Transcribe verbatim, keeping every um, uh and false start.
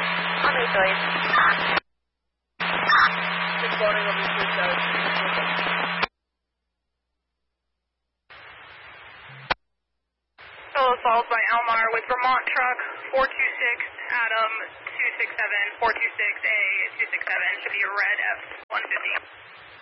On Easterly. Responding on the Tuesday. Still assault by Elmar with Vermont truck four two six, Adam two six seven, four two six A two six seven, should be a red F one fifty.